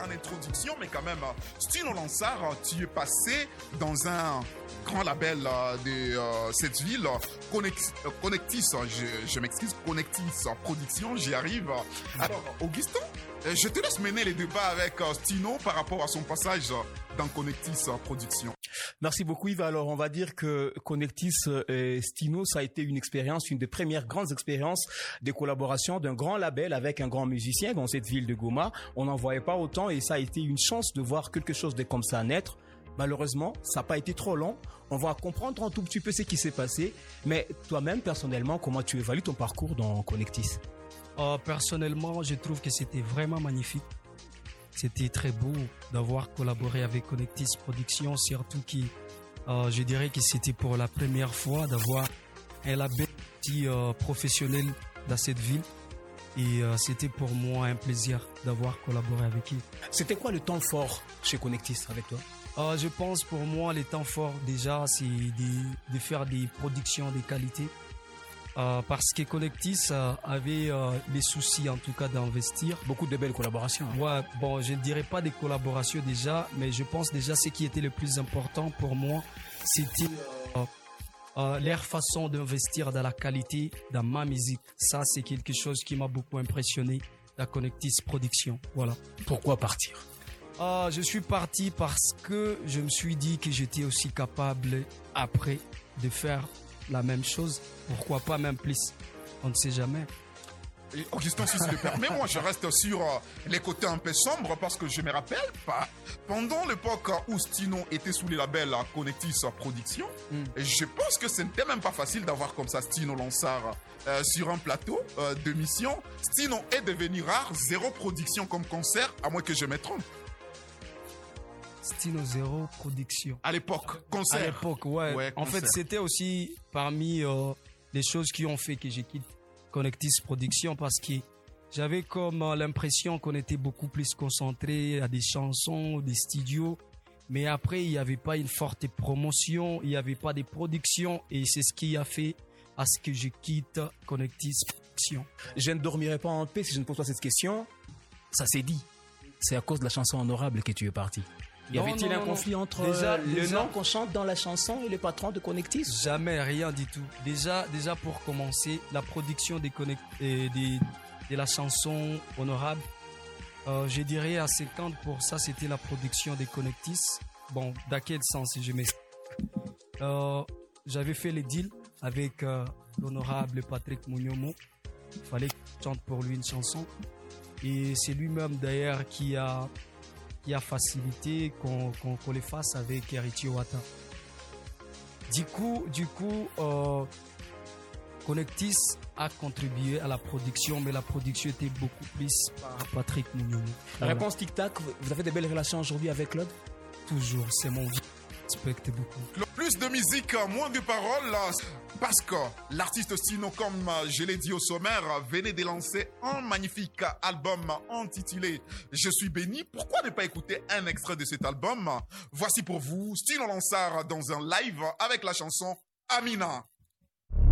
en introduction, mais quand même, Stino Lansar, tu es passé dans un grand label de cette ville, Connectis, je m'excuse, Connectis Production, j'y arrive. Alors, Augustin, je te laisse mener les débats avec Stino par rapport à son passage dans Connectis Production. Merci beaucoup Yves. Alors on va dire que Connectis et Stino, ça a été une expérience, une des premières grandes expériences de collaboration d'un grand label avec un grand musicien dans cette ville de Goma. On n'en voyait pas autant et ça a été une chance de voir quelque chose de comme ça naître. Malheureusement, ça n'a pas été trop long. On va comprendre un tout petit peu ce qui s'est passé. Mais toi-même, personnellement, comment tu évalues ton parcours dans Connectis? Personnellement, je trouve que c'était vraiment magnifique. C'était très beau d'avoir collaboré avec Connectis Production, surtout qui, je dirais que c'était pour la première fois d'avoir un label si professionnel dans cette ville. Et c'était pour moi un plaisir d'avoir collaboré avec eux. C'était quoi le temps fort chez Connectis avec toi? Je pense pour moi, le temps fort déjà, c'est de faire des productions de qualité. Parce que Connectis avait les soucis en tout cas d'investir. Beaucoup de belles collaborations. Ouais, bon, je ne dirais pas des collaborations déjà, mais je pense déjà ce qui était le plus important pour moi, c'était leur façon d'investir dans la qualité, dans ma musique. Ça, c'est quelque chose qui m'a beaucoup impressionné, la Connectis Production. Voilà. Pourquoi partir? Je suis parti parce que je me suis dit que j'étais aussi capable après de faire la même chose, pourquoi pas même plus, on ne sait jamais. Et Augustin, si tu le permets, moi je reste sur les côtés un peu sombres parce que je me rappelle pas, pendant l'époque où Stino était sous les labels Connectis Production, je pense que ce n'était même pas facile d'avoir comme ça Stino Lansar sur un plateau de mission. Stino est devenu rare, 0 production comme concert, à moins que je me trompe. Stino 0 Production. À l'époque, concert. À l'époque, ouais. En fait, c'était aussi parmi les choses qui ont fait que j'ai quitté Connectis Production parce que j'avais comme l'impression qu'on était beaucoup plus concentré à des chansons, des studios. Mais après, il n'y avait pas une forte promotion, il n'y avait pas de production et c'est ce qui a fait à ce que je quitte Connectis Production. Je ne dormirai pas en paix si je ne pose pas cette question. Ça s'est dit. C'est à cause de la chanson Honorable que tu es parti. Y avait-il un conflit entre le nom qu'on chante dans la chanson et le patron de Connectis? Jamais, rien du tout. Déjà pour commencer, la production de la chanson Honorable, je dirais à 50%, c'était la production de Connectis. Bon, dans quel sens je m'explique? J'avais fait le deal avec l'honorable Patrick Mouniomo. Il fallait que je chante pour lui une chanson. Et c'est lui-même d'ailleurs qui a facilité qu'on les fasse avec Héritier Wata. Du coup, Connectis a contribué à la production, mais la production était beaucoup plus par Patrick Mouniomo. Voilà. Réponse tic-tac, vous avez de belles relations aujourd'hui avec Claude? Toujours, c'est mon vie. Respecte beaucoup. Plus de musique, moins de paroles, parce que l'artiste Stino, comme je l'ai dit au sommaire, venait de lancer un magnifique album intitulé Je suis béni. Pourquoi ne pas écouter un extrait de cet album? Voici pour vous Stino Lansar dans un live avec la chanson Amina.